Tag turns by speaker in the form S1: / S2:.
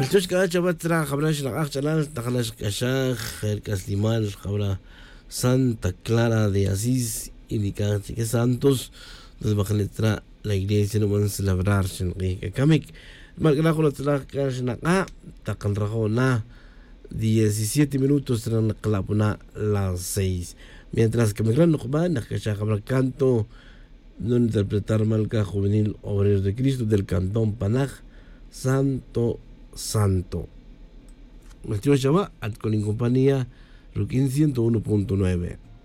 S1: التوش كذا شباب ترى خبرنا شنو أخشلال تخلص كشاخ الكاستيمال خبرنا Santa Clara de Asís indica que santos nos bajan letra la iglesia no van a celebrar sin que kamik marca con la casa na takan rajona 17 minutos serán la las 6 mientras que me gran nukhban que ya habrá canto no interpretar malca juvenil obrero de Cristo del cantón Panaj Santo Santo me estoy llamando con compañía Rukin 101.9